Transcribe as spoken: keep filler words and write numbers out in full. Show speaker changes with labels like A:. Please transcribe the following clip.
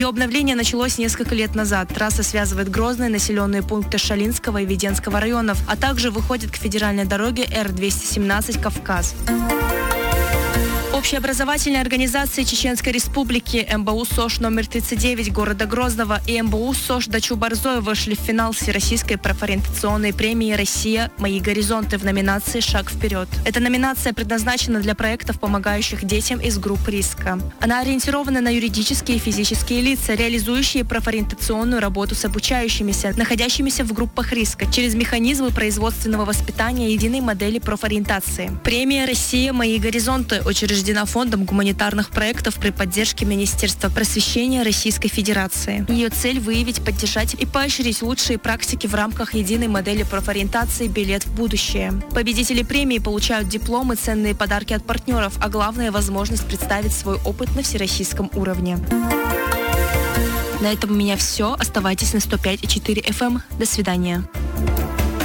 A: Ее обновление началось несколько лет назад. Трасса связывает грозные населенные пункты Шалинского и Веденского районов, а также выходит к федеральной дороге Р двести семнадцать «Кавказ». Общеобразовательные организации Чеченской Республики эм бэ у СОЖ номер тридцать девять города Грозного и эм бэ у СОЖ Дачу-Борзой вышли в финал Всероссийской профориентационной премии «Россия. Мои горизонты» в номинации «Шаг вперед». Эта номинация предназначена для проектов, помогающих детям из групп риска. Она ориентирована на юридические и физические лица, реализующие профориентационную работу с обучающимися, находящимися в группах риска, через механизмы производственного воспитания единой модели профориентации. Премия «Россия. Мои горизонты» учреждена Фондом гуманитарных проектов при поддержке Министерства просвещения Российской Федерации. Ее цель – выявить, поддержать и поощрить лучшие практики в рамках единой модели профориентации «Билет в будущее». Победители премии получают дипломы, ценные подарки от партнеров, а главное – возможность представить свой опыт на всероссийском уровне. На этом у меня все. Оставайтесь на сто пять и четыре эф эм. До свидания.